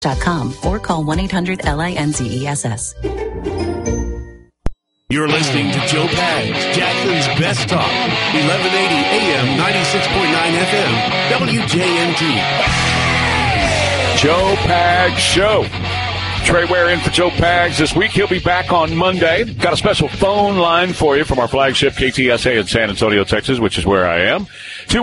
or call 1-800-LINZESS. You're listening to Joe Pags, Jackson's Best Talk, 1180 AM, 96.9 FM, WJMT. Joe Pags Show. Trey Ware in for Joe Pags this week. He'll be back on Monday. Got a special phone line for you from our flagship KTSA in San Antonio, Texas, which is where I am.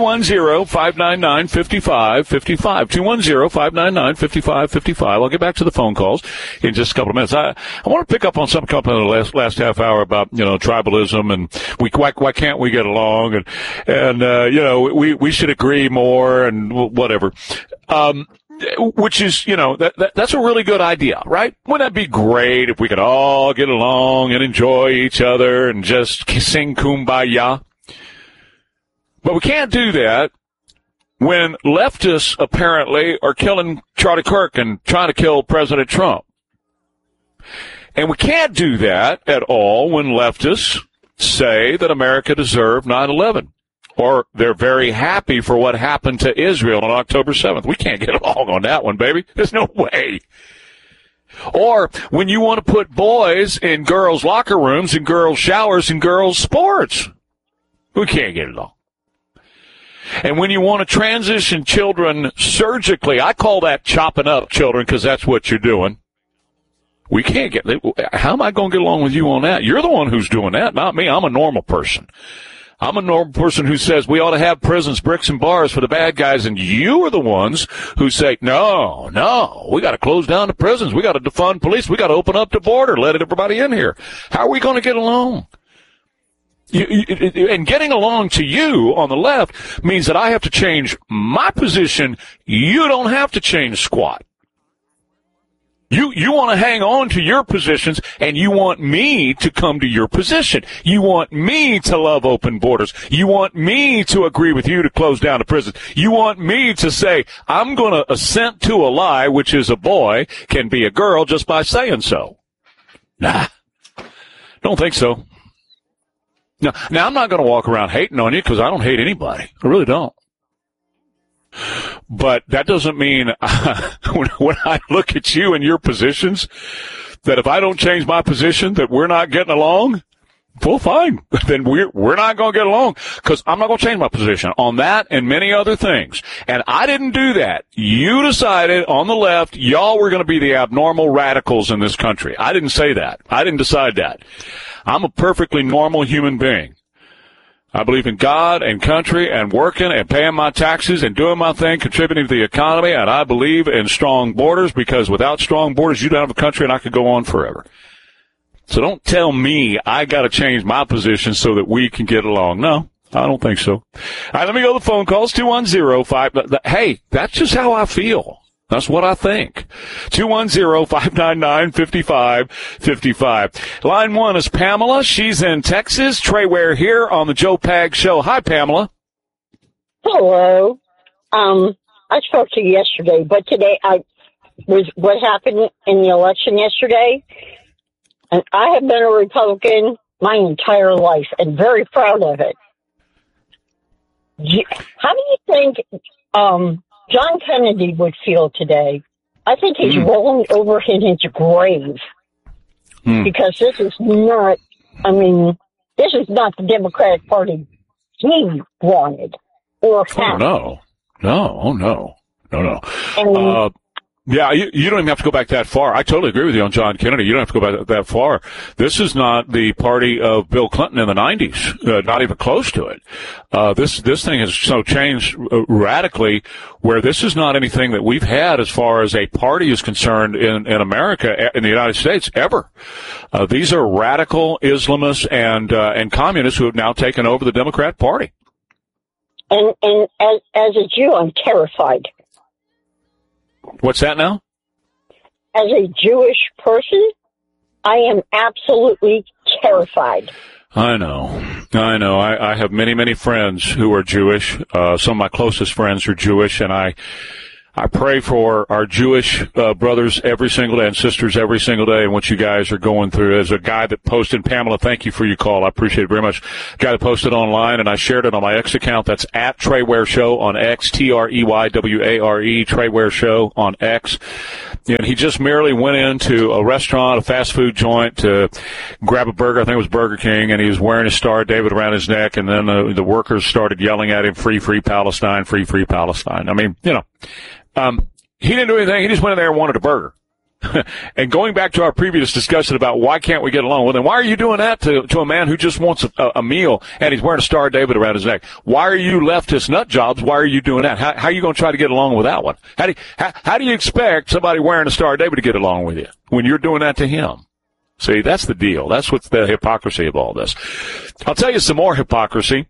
210-599-5555. 210-599-5555. I'll get back to the phone calls in just a couple of minutes. I want to pick up on something in the last half hour about, tribalism and why can't we get along and we should agree more and whatever. Which is, that's a really good idea, right? Wouldn't that be great if we could all get along and enjoy each other and just sing Kumbaya? But we can't do that when leftists apparently are killing Charlie Kirk and trying to kill President Trump. And we can't do that at all when leftists say that America deserved 9/11. Or they're very happy for what happened to Israel on October 7th. We can't get along on that one, baby. There's no way. Or when you want to put boys in girls' locker rooms and girls' showers and girls' sports. We can't get along. And when you want to transition children surgically, I call that chopping up children because that's what you're doing. We can't get, how am I going to get along with you on that? You're the one who's doing that, not me. I'm a normal person. I'm a normal person who says we ought to have prisons, bricks, and bars for the bad guys, and you are the ones who say, no, we got to close down the prisons. We got to defund police. We got to open up the border, let everybody in here. How are we going to get along? And getting along to you on the left means that I have to change my position. You don't have to change squat. You want to hang on to your positions, and you want me to come to your position. You want me to love open borders. You want me to agree with you to close down the prisons. You want me to say, I'm going to assent to a lie, which is a boy can be a girl just by saying so. Nah, don't think so. Now I'm not going to walk around hating on you because I don't hate anybody. I really don't. But that doesn't mean when I look at you and your positions that if I don't change my position that we're not getting along, well, fine. Then we're not going to get along because I'm not going to change my position on that and many other things. And I didn't do that. You decided on the left, y'all were going to be the abnormal radicals in this country. I didn't say that. I didn't decide that. I'm a perfectly normal human being. I believe in God and country and working and paying my taxes and doing my thing, contributing to the economy, and I believe in strong borders because without strong borders, you don't have a country and I could go on forever. So don't tell me I got to change my position so that we can get along. No, I don't think so. All right, let me go to the phone calls, 210-5. Hey, that's just how I feel. That's what I think. 210-599-5555. Line 1 is Pamela. She's in Texas. Trey Ware here on the Joe Pags Show. Hi, Pamela. Hello. I spoke to you yesterday, but today what happened in the election yesterday, and I have been a Republican my entire life and very proud of it. How do you think, John Kennedy would feel today? I think he's rolling over in his grave because this is not the Democratic Party he wanted or had. No. And, yeah, you don't even have to go back that far. I totally agree with you on John Kennedy. You don't have to go back that far. This is not the party of Bill Clinton in the 90s, not even close to it. This thing has so changed radically where this is not anything that we've had as far as a party is concerned in America, in the United States, ever. These are radical Islamists and communists who have now taken over the Democrat Party. And as a Jew, I'm terrified. What's that now? As a Jewish person, I am absolutely terrified. I know. I have many friends who are Jewish. Some of my closest friends are Jewish, and I I pray for our Jewish brothers every single day and sisters every single day and what you guys are going through. As a guy that posted, Pamela, thank you for your call. I appreciate it very much. Guy that posted online, and I shared it on my X account. That's at Trey Ware Show on X, TREYWARE, Trey Ware Show on X. And he just merely went into a restaurant, a fast food joint, to grab a burger. I think it was Burger King, and he was wearing a Star of David around his neck, and then the workers started yelling at him, free, free Palestine, free, free Palestine. I mean, he didn't do anything. He just went in there and wanted a burger. And going back to our previous discussion about why can't we get along, well, then why are you doing that to a man who just wants a meal and he's wearing a Star of David around his neck? Why are you leftist nut jobs? Why are you doing that? How are you going to try to get along with that one? How do you expect somebody wearing a Star of David to get along with you when you're doing that to him? See, that's the deal. That's what's the hypocrisy of all this. I'll tell you some more hypocrisy.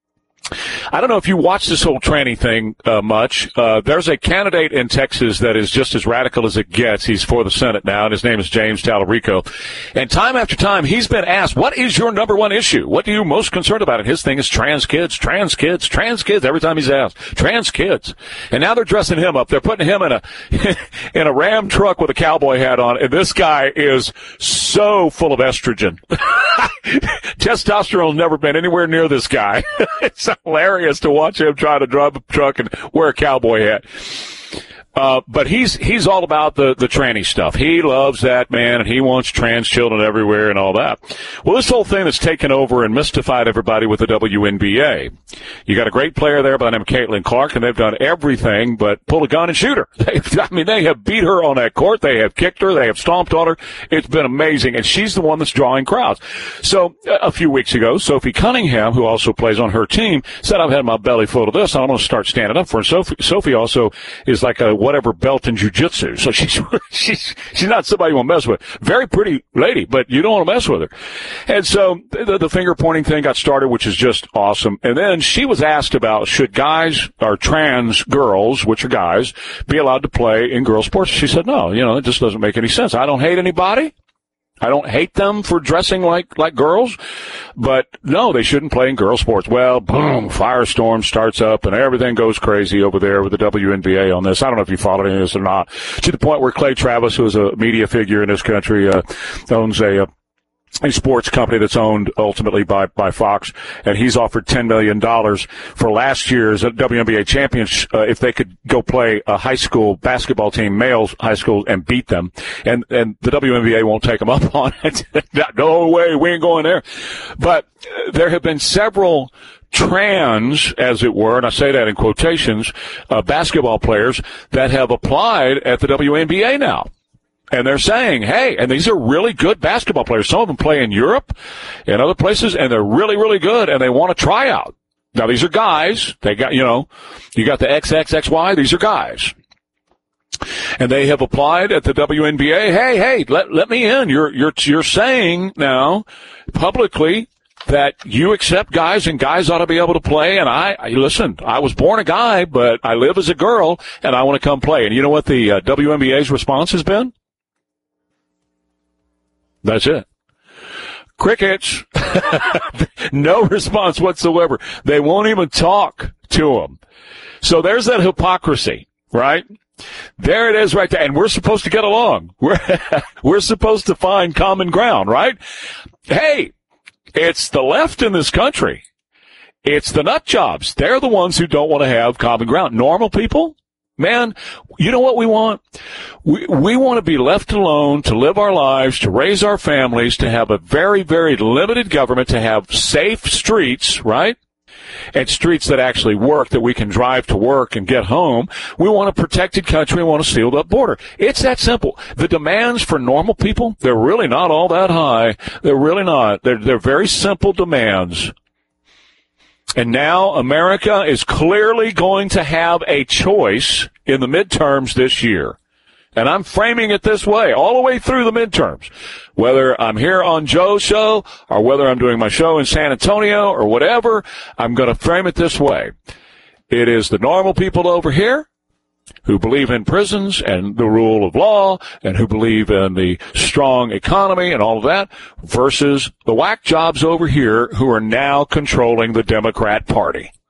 I don't know if you watch this whole tranny thing much. There's a candidate in Texas that is just as radical as it gets. He's for the Senate now, and his name is James Talarico. And time after time, he's been asked, what is your number one issue? What are you most concerned about? And his thing is trans kids, trans kids, trans kids. Every time he's asked, trans kids. And now they're dressing him up. They're putting him in a Ram truck with a cowboy hat on. And this guy is so full of estrogen. Testosterone's never been anywhere near this guy. It's hilarious to watch him try to drive a truck and wear a cowboy hat. But he's all about the tranny stuff. He loves that, man, and he wants trans children everywhere and all that. Well, this whole thing has taken over and mystified everybody with the WNBA. You got a great player there by the name of Caitlin Clark, and they've done everything but pull a gun and shoot her. They have beat her on that court. They have kicked her. They have stomped on her. It's been amazing, and she's the one that's drawing crowds. So a few weeks ago, Sophie Cunningham, who also plays on her team, said, I've had my belly full of this. I'm going to start standing up for her. Sophie also is like a whatever belt in jiu-jitsu. So she's not somebody you want to mess with. Very pretty lady, but you don't want to mess with her. And so the finger pointing thing got started, which is just awesome. And then she was asked about should guys or trans girls, which are guys, be allowed to play in girls' sports. She said, no, it just doesn't make any sense. I don't hate anybody. I don't hate them for dressing like girls, but no, they shouldn't play in girls' sports. Well, boom, firestorm starts up and everything goes crazy over there with the WNBA on this. I don't know if you followed any of this or not, to the point where Clay Travis, who is a media figure in this country, owns a sports company that's owned ultimately by Fox, and he's offered $10 million for last year's WNBA champions if they could go play a high school basketball team, males high school, and beat them. And the WNBA won't take them up on it. No way, we ain't going there. But there have been several trans, as it were, and I say that in quotations, basketball players that have applied at the WNBA now. And they're saying, hey, and these are really good basketball players. Some of them play in Europe and other places, and they're really, really good, and they want to try out. Now, these are guys. They got, you got the XXXY. These are guys. And they have applied at the WNBA. Hey, let me in. You're saying now publicly that you accept guys and guys ought to be able to play. And listen, I was born a guy, but I live as a girl, and I want to come play. And you know what the WNBA's response has been? That's it. Crickets. No response whatsoever. They won't even talk to them. So there's that hypocrisy, right? There it is right there. And we're supposed to get along. We're supposed to find common ground, right? Hey, it's the left in this country. It's the nut jobs. They're the ones who don't want to have common ground. Normal people, man, you know what we want? We want to be left alone, to live our lives, to raise our families, to have a very, very limited government, to have safe streets, right? And streets that actually work, that we can drive to work and get home. We want a protected country. We want a sealed up border. It's that simple. The demands for normal people, they're really not all that high. They're really not. They're very simple demands. And now America is clearly going to have a choice in the midterms this year. And I'm framing it this way, all the way through the midterms. Whether I'm here on Joe's show or whether I'm doing my show in San Antonio or whatever, I'm going to frame it this way. It is the normal people over here who believe in prisons and the rule of law and who believe in the strong economy and all of that versus the whack jobs over here who are now controlling the Democrat Party.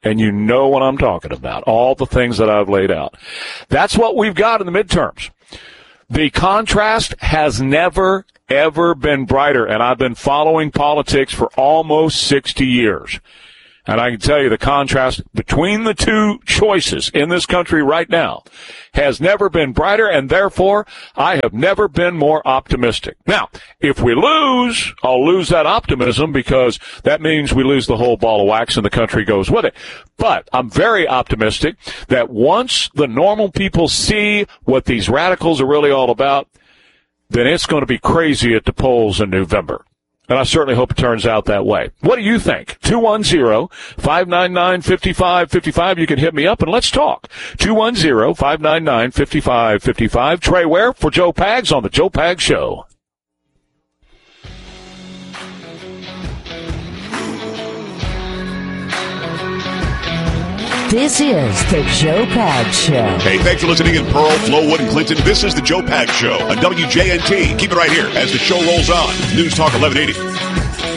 And you know what I'm talking about, all the things that I've laid out. That's what we've got in the midterms. The contrast has never, ever been brighter, and I've been following politics for almost 60 years. And I can tell you the contrast between the two choices in this country right now has never been brighter, and therefore I have never been more optimistic. Now, if we lose, I'll lose that optimism because that means we lose the whole ball of wax and the country goes with it. But I'm very optimistic that once the normal people see what these radicals are really all about, then it's going to be crazy at the polls in November. And I certainly hope it turns out that way. What do you think? 210-599-5555. You can hit me up and let's talk. 210-599-5555. Trey Ware for Joe Pags on the Joe Pags Show. This is the Joe Pags Show. Hey, thanks for listening in Pearl, Flowood, and Clinton. This is the Joe Pags Show on WJNT. Keep it right here as the show rolls on. News Talk 1180.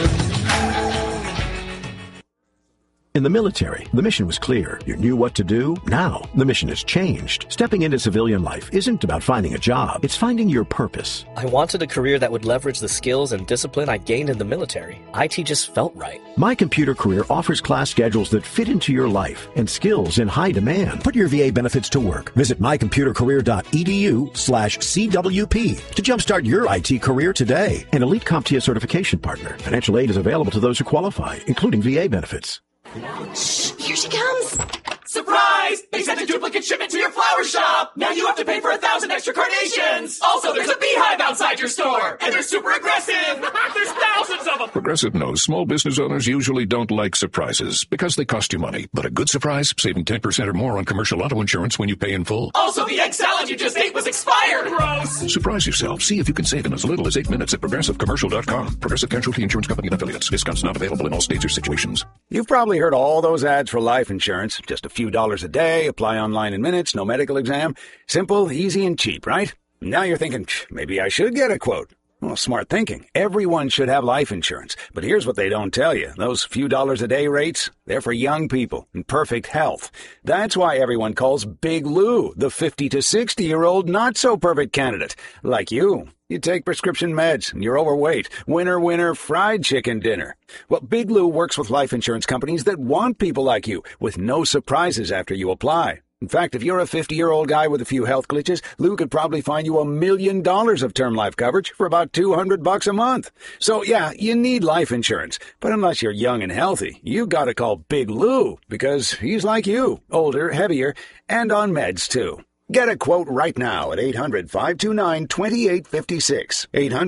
In the military, the mission was clear. You knew what to do. Now, the mission has changed. Stepping into civilian life isn't about finding a job. It's finding your purpose. I wanted a career that would leverage the skills and discipline I gained in the military. IT just felt right. My Computer Career offers class schedules that fit into your life and skills in high demand. Put your VA benefits to work. Visit mycomputercareer.edu/CWP to jumpstart your IT career today. An elite CompTIA certification partner. Financial aid is available to those who qualify, including VA benefits. Shh, here she comes. Surprise! They sent a duplicate shipment to your flower shop. Now you have to pay for 1,000 extra carnations. Also, there's a beehive outside your store, and they're super aggressive. There's thousands of them. Progressive knows small business owners usually don't like surprises because they cost you money. But a good surprise, saving 10% or more on commercial auto insurance when you pay in full. Also, the egg salad you just ate was expired. Gross. Surprise yourself. See if you can save in as little as 8 minutes at ProgressiveCommercial.com. Progressive Casualty Insurance Company and Affiliates. Discounts not available in all states or situations. You've probably heard all those ads for life insurance. Just a few dollars a day, apply online in minutes, no medical exam. Simple, easy, and cheap, right? Now you're thinking, maybe I should get a quote. Well, smart thinking. Everyone should have life insurance. But here's what they don't tell you. Those few dollars a day rates, they're for young people in perfect health. That's why everyone calls Big Lou the 50 to 60-year-old not-so-perfect candidate. Like you. You take prescription meds, and you're overweight. Winner, winner, fried chicken dinner. Well, Big Lou works with life insurance companies that want people like you, with no surprises after you apply. In fact, if you're a 50-year-old guy with a few health glitches, Lou could probably find you $1 million of term life coverage for about $200 a month. So, yeah, you need life insurance. But unless you're young and healthy, you gotta call Big Lou, because he's like you, older, heavier, and on meds, too. Get a quote right now at 800-529-2856,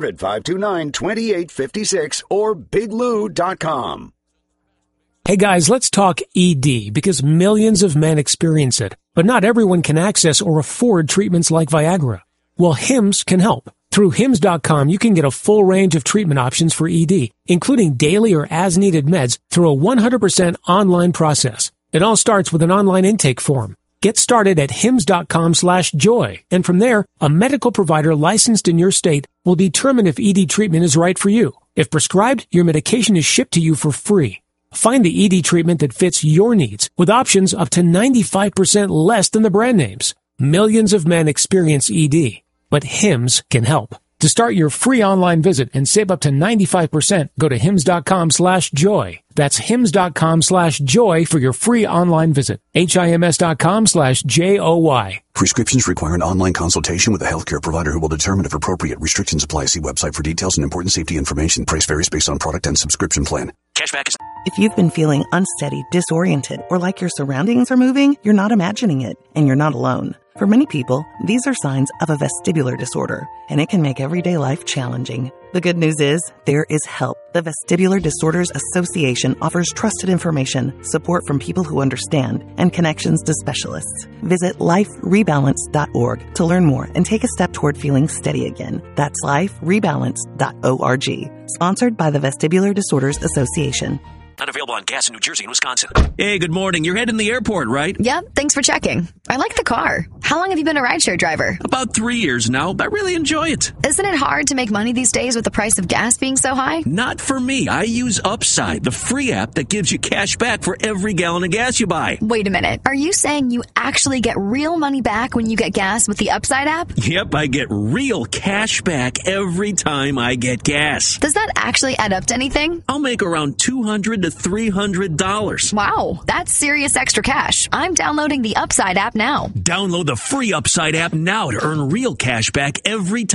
800-529-2856, or biglou.com. Hey guys, let's talk ED, because millions of men experience it, but not everyone can access or afford treatments like Viagra. Well, Hims can help. Through Hims.com, you can get a full range of treatment options for ED, including daily or as-needed meds through a 100% online process. It all starts with an online intake form. Get started at hims.com/joy, and from there, a medical provider licensed in your state will determine if ED treatment is right for you. If prescribed, your medication is shipped to you for free. Find the ED treatment that fits your needs with options up to 95% less than the brand names. Millions of men experience ED, but Hims can help. To start your free online visit and save up to 95%, go to hims.com/joy. That's hims.com/joy for your free online visit. HIMS.com/JOY. Prescriptions require an online consultation with a healthcare provider who will determine if appropriate. Restrictions apply. See website for details and important safety information. Price varies based on product and subscription plan. Cashback is... If you've been feeling unsteady, disoriented, or like your surroundings are moving, you're not imagining it, and you're not alone. For many people, these are signs of a vestibular disorder, and it can make everyday life challenging. The good news is, there is help. The Vestibular Disorders Association offers trusted information, support from people who understand, and connections to specialists. Visit liferebalance.org to learn more and take a step toward feeling steady again. That's liferebalance.org. Sponsored by the Vestibular Disorders Association. Not available on gas in New Jersey and Wisconsin. Hey, good morning. You're heading to the airport, right? Yep, thanks for checking. I like the car. How long have you been a rideshare driver? About 3 years now. I really enjoy it. Isn't it hard to make money these days with the price of gas being so high? Not for me. I use Upside, the free app that gives you cash back for every gallon of gas you buy. Wait a minute. Are you saying you actually get real money back when you get gas with the Upside app? Yep, I get real cash back every time I get gas. Does that actually add up to anything? I'll make around $200 to $300. Wow, that's serious extra cash. I'm downloading the Upside app now. Download the free Upside app now to earn real cash back every time